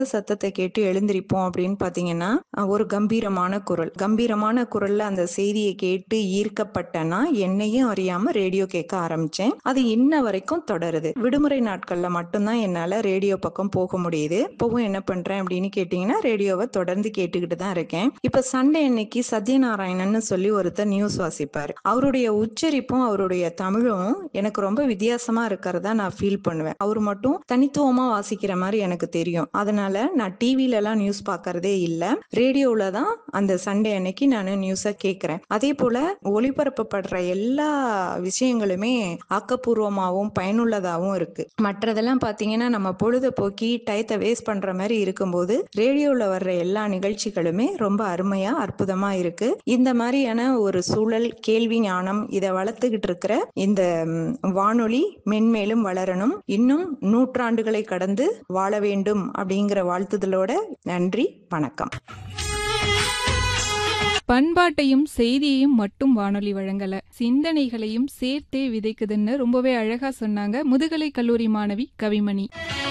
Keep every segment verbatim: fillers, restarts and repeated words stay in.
சத்தத்தை கேட்டு எழுந்திருப்போம் அப்படின்னு பாத்தீங்கன்னா, ஒரு கம்பீரமான குரல். கம்பீரமான குரல்ல அந்த செய்தியை கேட்டு ஈர்க்கப்பட்டனா என்னையும் அறியாம ரேடியோ கேட்க ஆரம்பிச்சேன். அது இன்ன வரைக்கும் தொடருது. விடுமுறை நாட்கள்ல மட்டும்தான் என்னால ரேடியோ பக்கம் போக முடியுது. இப்பவும் என்ன பண்றேன் அப்படின்னு கேட்டீங்கன்னா, ரேடியோவை தொடர்ந்து கேட்டுக்கிட்டு தான் இருக்கேன். இப்ப சண்டே அன்னைக்கு சத்யநாராயணன் சொல்லி ஒருத்தர் நியூஸ் வாசிப்பாரு. அவருடைய உச்சரிப்பும் அவருடைய தமிழும் எனக்கு ரொம்ப வித்தியாசமா இருக்கிறதா நான் ஃபீல் பண்ணுவேன். அவரு மட்டும் தனித்துவமா வாசிக்கிற மாதிரி எனக்கு தெரியும். அதனால நான் டிவில எல்லாம் நியூஸ் பாக்குறதே இல்ல. ரேடியோல தான் அந்த சண்டே அன்னைக்கு நான் நியூஸ கேட்கிறேன். அதே போல ஒளிபரப்பப்படுற எல்லா விஷயங்களுமே ஆக்கப்பூர்வமாகவும் பயனுள்ளதாகவும் இருக்கு. மற்றதெல்லாம் பாத்தீங்கன்னா நம்ம பொழுதுபோக்கி டயத்தை வேஸ்ட் பண்ற மாதிரி இருக்கும்போது ரேடியோல வர்ற எல்லா நிகழ்ச்சிகளுமே ரொம்ப அருமையா அற்புதமா இருக்கு. இந்த மாதிரியான ஒரு சூழல், கேள்வி ஞானம் இதை வளர்த்துக்கிட்டு இருக்கிற இந்த வானொலி மென்மேலும் வளரணும். இன்னும் நூற்றாண்டுகளை கடந்து வாழ வேண்டும் அப்படிங்கிற வாழ்த்துதலோட நன்றி, வணக்கம். பண்பாட்டையும் செய்தியையும் மட்டும் வானொலி வழங்கல, சிந்தனைகளையும் சேர்த்தே விதைக்குதுன்னு ரொம்பவே அழகா சொன்னாங்க முதுகலை கல்லூரி மாணவி கவிமணி.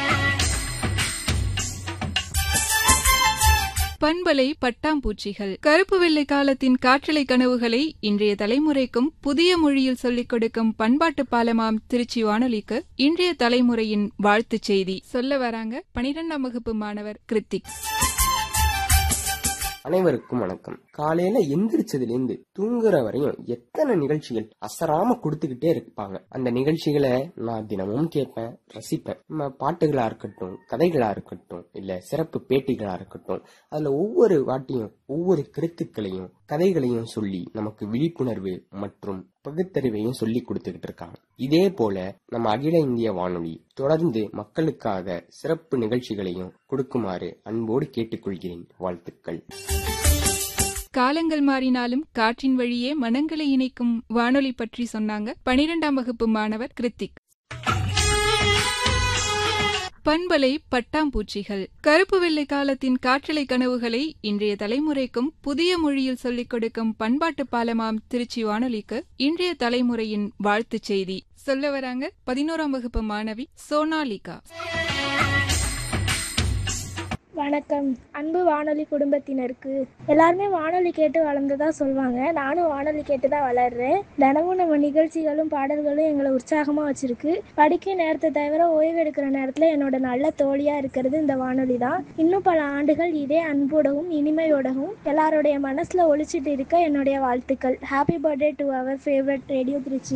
பண்பலை பட்டாம்பூச்சிகள். கருப்பு வெள்ளை காலத்தின் காற்றலை கனவுகளை இன்றைய தலைமுறைக்கும் புதிய மொழியில் சொல்லிக் கொடுக்கும் பண்பாட்டு பாலமாம் திருச்சி வானொலிக்கு இன்றைய தலைமுறையின் வாழ்த்துச் செய்தி சொல்ல வராங்க பனிரெண்டாம் வகுப்பு மாணவர் கிருத்திக். அனைவருக்கும் வணக்கம். காலையில எந்திரிச்சதுல இருந்து தூங்குற வரையும் எத்தனை நிகழ்ச்சிகள் அசராம கொடுத்துக்கிட்டே இருப்பாங்க. அந்த நிகழ்ச்சிகளை நான் தினமும் கேட்பேன், ரசிப்பேன். நம்ம பாட்டுகளா இருக்கட்டும், கதைகளா இருக்கட்டும், இல்ல சிறப்பு பேட்டிகளா இருக்கட்டும், அதுல ஒவ்வொரு வாட்டியும் ஒவ்வொரு கருத்துக்களையும் கதைகளையும் சொல்லி நமக்கு விழிப்புணர்வு மற்றும் பகுத்தறிவையும் சொல்லி கொடுத்துக்கிட்டு இருக்காங்க. இதே போல நம்ம அகில இந்திய வானொலி தொடர்ந்து மக்களுக்காக சிறப்பு நிகழ்ச்சிகளையும் கொடுக்குமாறு அன்போடு கேட்டுக்கொள்கிறேன். வாழ்த்துக்கள். காலங்கள் மாறினாலும் காற்றின் வழியே மனங்களை இணைக்கும் வானொலி பற்றி சொன்னாங்க பனிரெண்டாம் வகுப்பு மாணவர் கிருத்திக். பண்பலை பட்டாம்பூச்சிகள். கருப்பு வெள்ளை காலத்தின் காற்றலை கனவுகளை இன்றைய தலைமுறைக்கும் புதிய மொழியில் சொல்லிக் கொடுக்கும் பண்பாட்டு பாலமாம் திருச்சி வானொலிக்கு இன்றைய தலைமுறையின் வாழ்த்துச் செய்தி சொல்ல வராங்க பதினோராம் வகுப்பு மாணவி சோனாலிகா. வணக்கம். அன்பு வானொலி குடும்பத்தினருக்கு எல்லாருமே வானொலி கேட்டு வளர்ந்ததா சொல்லுவாங்க. நானும் வானொலி கேட்டு தான் வளர்றேன். தினமும் நம்ம நிகழ்ச்சிகளும் பாடல்களும் எங்களை உற்சாகமாக வச்சிருக்கு. படிக்க நேரத்தை தவிர ஓய்வு எடுக்கிற நேரத்தில் என்னோட நல்ல தோழியா இருக்கிறது இந்த வானொலி தான். இன்னும் பல ஆண்டுகள் இதே அன்போடவும் இனிமையோடவும் எல்லாருடைய மனசுல ஒழிச்சிட்டு இருக்க என்னுடைய வாழ்த்துக்கள். Happy birthday to our favourite radio Trichy.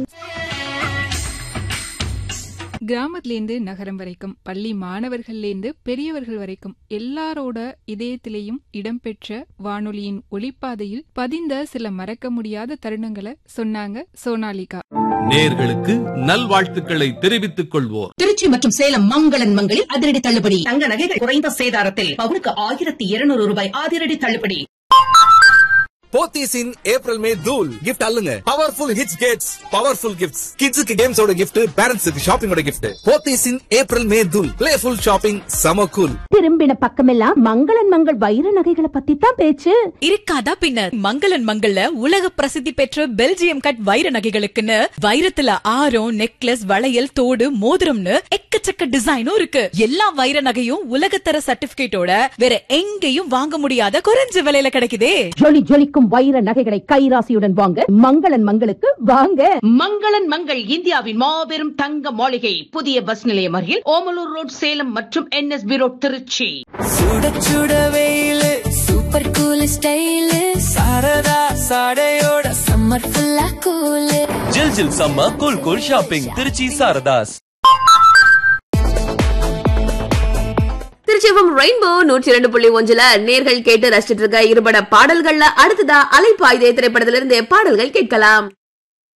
கிராமத்திலேருந்து நகரம் வரைக்கும், பள்ளி மாணவர்கள்லேருந்து பெரியவர்கள் வரைக்கும் எல்லாரோட இதயத்திலேயும் இடம்பெற்ற வானொலியின் ஒளிப்பாதையில் பதிந்த சில மறக்க முடியாத தருணங்களை சொன்னாங்க சோனாலிகா. நேயர்களுக்கு நல்வாழ்த்துக்களை தெரிவித்துக் கொள்வோர். திருச்சி மற்றும் சேலம் மங்களன் மங்களில் அதிரடி தள்ளுபடி. தங்க நகைகள் குறைந்த சேதாரத்தில் பவுனுக்கு ஆயிரத்தி இருநூறு ரூபாய் அதிரடி தள்ளுபடி. போத்தீஸின் ஏப்ரல் மே தூள் gift அல்லுங்க. Powerful hits Gates powerful gifts. கிட்ஸுக்கு கேம்ஸோட கிஃப்ட், பேரண்ட்ஸுக்கு ஷாப்பிங்கோட கிஃப்ட். போத்தீஸின் ஏப்ரல் மே தூள் பிளேஃபுல் ஷாப்பிங் சம கூல். திரும்பின பக்கமெல்லாம் மங்களன் மங்கள் வைர நகைகளை பத்தி தான் பேச்சு. இருக்காதா பின்ன. மங்களன் மங்கள்ல உலக பிரசித்தி பெற்ற பெல்ஜியம் கட் வைர நகைகளுக்குன்னு வைரத்துல ஆரம், நெக்லஸ், வளையல், தோடு, மோதிரம்னு எக்கச்சக்க டிசைனும் இருக்கு. எல்லா வைர நகையும் உலகத்தர சர்டிபிகேட்டோட வேற எங்கேயும் வாங்க முடியாத குறைஞ்ச விலையில கிடைக்குதே. ஜொலி ஜொலிக்கும் வைர நகைகளை கைராசியுடன் வாங்க மங்களன் மங்களுக்கு வாங்க. மங்களன் மங்கள் இந்தியாவின் மாபெரும் தங்க மாளிகை, புதிய பஸ் நிலையம் அருகில் ஓமலூர் ரோட், சேலம் மற்றும் என்எஸ்பி ரோட், திருச்சி. சுட சுட வெயிலு, super cool style, Saradha சாடையோட summer ஃபுல்லா கூலு. ஜில் ஜில் summer cool cool shopping Trichy Saradhas. Trichy rainbow நூற்றி இரண்டு புள்ளி ஒன்றுல நேர்கள் கேட்டு ரசிச்சிட்டு இருக்க இருபட பாடல்கள்ல அடுத்ததா அலைப்பாய்தே திரைப்படத்திலிருந்து பாடல்கள் கேட்கலாம்.